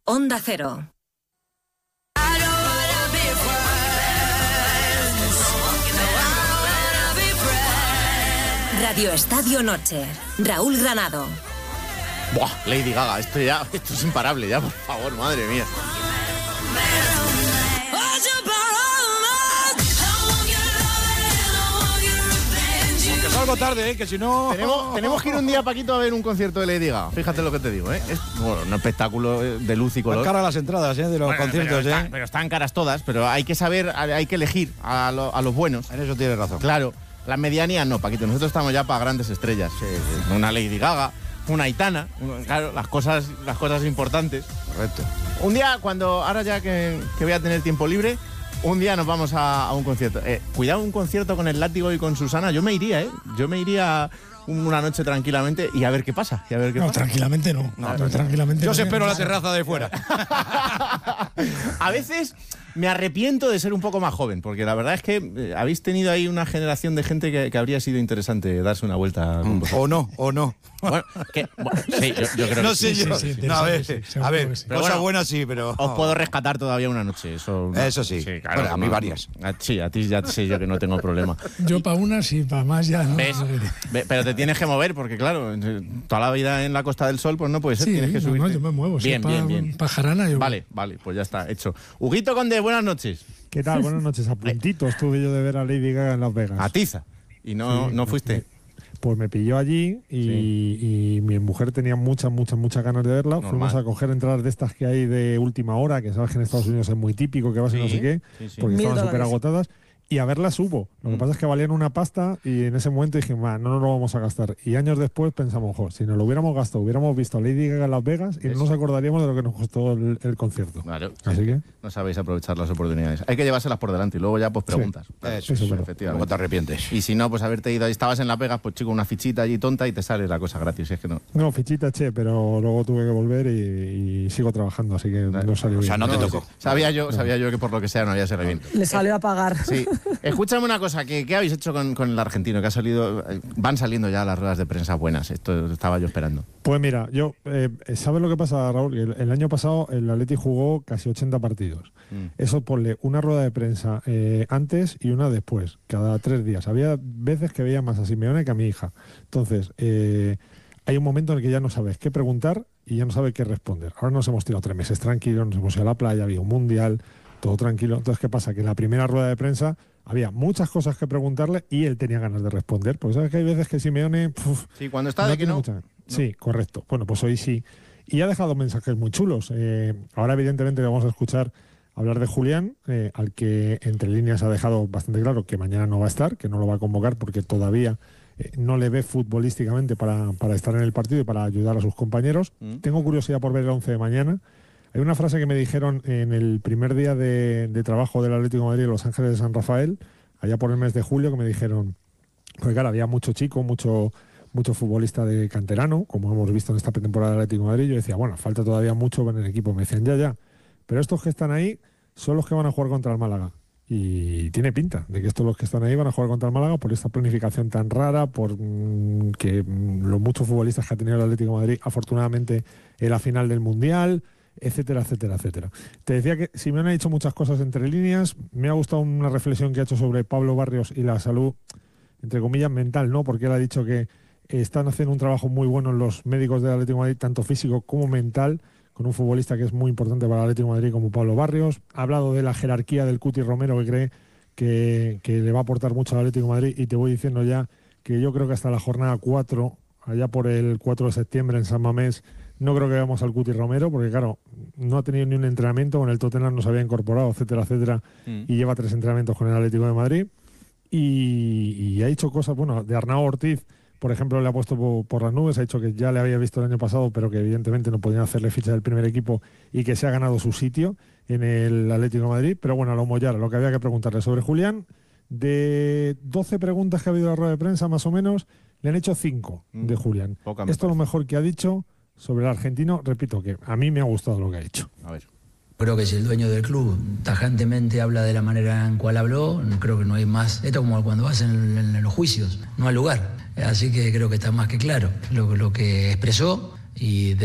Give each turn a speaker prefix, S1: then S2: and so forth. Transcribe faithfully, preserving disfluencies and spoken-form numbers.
S1: Onda Cero. Radio Estadio Noche. Raúl Granado.
S2: Buah, Lady Gaga, esto ya, esto es imparable ya, por favor, madre mía.
S3: Que salgo tarde, ¿eh? Que si no...
S2: Tenemos, tenemos que ir un día, Paquito, a ver un concierto de Lady Gaga. Fíjate lo que te digo, ¿eh? Es bueno, un espectáculo de luz y color.
S3: Están caras las entradas, ¿eh? De los
S2: bueno,
S3: conciertos,
S2: pero,
S3: ¿eh?
S2: está, pero están caras todas, pero hay que saber, hay que elegir a, lo, a los buenos.
S3: En eso tienes razón.
S2: Claro, las medianías no, Paquito. Nosotros estamos ya para grandes estrellas. Sí, sí. Una Lady Gaga, una Aitana, claro, las cosas, las cosas importantes.
S3: Correcto.
S2: Un día, cuando, ahora ya que, que voy a tener tiempo libre, un día nos vamos a, a un concierto. Eh, cuidado, un concierto con el Látigo y con Susana. Yo me iría, ¿eh? Yo me iría una noche tranquilamente y a ver qué pasa. Y a ver qué
S4: no,
S2: pasa.
S4: tranquilamente no. no, no tranquilamente
S3: Yo
S4: no.
S3: os espero en la terraza de fuera.
S2: A veces me arrepiento de ser un poco más joven, porque la verdad es que eh, habéis tenido ahí una generación de gente que, que habría sido interesante darse una vuelta.
S3: Mm, o no, o no.
S2: Bueno, que, bueno, sí, yo, yo creo
S3: no
S2: que
S3: sé
S2: sí.
S3: yo.
S4: sí, sí,
S3: no, a ver,
S4: sí, sí,
S3: a ver,
S4: sí.
S3: cosas
S2: bueno,
S3: buenas sí, pero...
S2: Os puedo rescatar todavía una noche. Eso,
S3: Eso sí.
S2: sí claro,
S3: bueno, a mí
S2: no,
S3: varias.
S2: A, sí, a ti ya sé yo que no tengo problema.
S4: Yo para unas y para más ya no.
S2: ¿Ves? Ve, pero te tienes que mover porque, claro, toda la vida en la Costa del Sol, pues no puede ser.
S4: Sí,
S2: tienes que
S4: no,
S2: subirte.
S4: no, yo me muevo.
S2: Bien,
S4: si
S2: bien,
S4: pa,
S2: bien.
S4: Pajarana yo...
S2: Vale, vale, pues ya está, hecho. Huguito Conde, buenas noches.
S5: ¿Qué tal? Buenas noches. A puntito estuve yo de ver a Lady Gaga en Las Vegas.
S2: A Tiza. Y no,
S5: Sí,
S2: no fuiste.
S5: Pues me pilló allí y,
S2: Sí.
S5: y mi mujer tenía muchas, muchas, muchas ganas de verla.
S2: Normal.
S5: Fuimos a coger entradas de estas que hay de última hora, que sabes que en Estados Unidos es muy típico, que vas y no sé qué,
S2: Sí, sí.
S5: porque
S6: Mil
S5: estaban súper
S6: dólares.
S5: agotadas. Y a verlas hubo. Lo que
S2: Mm.
S5: pasa es que valían una pasta y en ese momento dije, "Ma, no nos lo vamos a gastar". Y años después pensamos, jo, si nos lo hubiéramos gastado, hubiéramos visto a Lady Gaga en Las Vegas y
S2: Eso.
S5: no nos acordaríamos de lo que nos costó el, el concierto.
S2: Claro.
S5: Así que...
S2: No sabéis aprovechar las oportunidades. Hay que llevárselas por delante y luego ya pues preguntas. Claro,
S3: Eso,
S5: eso,
S3: eso,
S5: pero-
S2: efectivamente.
S3: Luego te arrepientes.
S2: Y si no, pues haberte ido ahí, estabas en Las Vegas, pues chico, una fichita allí tonta y te sale la cosa gratis. Es que no.
S5: No, fichita che, pero luego tuve que volver y, y sigo trabajando, así que no salió
S3: O sea,
S5: bien.
S3: no te tocó.
S2: Sabía yo, sabía yo que por lo que sea no había servido bien.
S6: Le salió a pagar.
S2: Sí. Escúchame una cosa, ¿qué, qué habéis hecho con, con el argentino? Que ha salido, eh, van saliendo ya las ruedas de prensa buenas. Esto estaba yo esperando.
S5: Pues mira, yo, eh, ¿sabes lo que pasa, Raúl? El, el año pasado el Atleti jugó casi ochenta partidos.
S2: Mm.
S5: Eso ponle una rueda de prensa eh, antes y una después, cada tres días. Había veces que veía más a Simeone que a mi hija. Entonces, eh, hay un momento en el que ya no sabes qué preguntar y ya no sabes qué responder. Ahora nos hemos tirado tres meses tranquilos, nos hemos ido a la playa, había un mundial, todo tranquilo. Entonces, ¿qué pasa? Que en la primera rueda de prensa había muchas cosas que preguntarle y él tenía ganas de responder. Porque sabes que hay veces que Simeone... Puf,
S2: Sí, cuando está de que
S5: tiene
S2: no.
S5: mucha- Sí, correcto. Bueno, pues hoy sí. Y ha dejado mensajes muy chulos. Eh, ahora, evidentemente, vamos a escuchar hablar de Julián, eh, al que entre líneas ha dejado bastante claro que mañana no va a estar, que no lo va a convocar porque todavía eh, no le ve futbolísticamente para, para estar en el partido y para ayudar a sus compañeros.
S2: Mm.
S5: Tengo curiosidad por ver el once de mañana. Hay una frase que me dijeron en el primer día de, de trabajo del Atlético de Madrid en Los Ángeles de San Rafael, allá por el mes de julio, que me dijeron, pues claro, había mucho chico, mucho, mucho futbolista de canterano, como hemos visto en esta pretemporada del Atlético de Madrid. Yo decía, bueno, falta todavía mucho en el equipo. Me decían, ya, ya. Pero estos que están ahí son los que van a jugar contra el Málaga. Y tiene pinta de que estos los que están ahí van a jugar contra el Málaga por esta planificación tan rara, por mmm, que mmm, los muchos futbolistas que ha tenido el Atlético de Madrid, afortunadamente, en la final del Mundial, etcétera, etcétera, etcétera. Te decía que Simeone ha dicho muchas cosas entre líneas. Me ha gustado una reflexión que ha hecho sobre Pablo Barrios y la salud, entre comillas, mental, ¿no? Porque él ha dicho que están haciendo un trabajo muy bueno los médicos del Atlético de Madrid, tanto físico como mental, con un futbolista que es muy importante para el Atlético de Madrid como Pablo Barrios. Ha hablado de la jerarquía del Cuti Romero, que cree que, que le va a aportar mucho al Atlético de Madrid, y te voy diciendo ya que yo creo que hasta la jornada cuatro, allá por el cuatro de septiembre en San Mamés, no creo que veamos al Cuti Romero, porque claro, no ha tenido ni un entrenamiento, con el Tottenham no se había incorporado, etcétera, etcétera,
S2: Mm.
S5: y lleva tres entrenamientos con el Atlético de Madrid. Y, y ha hecho cosas, bueno, de Arnau Ortiz, por ejemplo, le ha puesto por, por las nubes, ha dicho que ya le había visto el año pasado, pero que evidentemente no podían hacerle ficha del primer equipo y que se ha ganado su sitio en el Atlético de Madrid. Pero bueno, a lo Moyara, lo que había que preguntarle sobre Julián, de doce preguntas que ha habido en la rueda de prensa, más o menos, le han hecho cinco
S2: Mm.
S5: de Julián.
S2: Poca me
S5: Esto es lo
S2: parece.
S5: mejor que ha dicho sobre el argentino. Repito, que a mí me ha gustado lo que ha hecho.
S2: A ver.
S7: Creo que si el dueño del club tajantemente habla de la manera en cual habló, creo que no hay más. Esto es como cuando vas en, en- en los juicios, no hay lugar. Así que creo que está más que claro lo, lo que expresó y de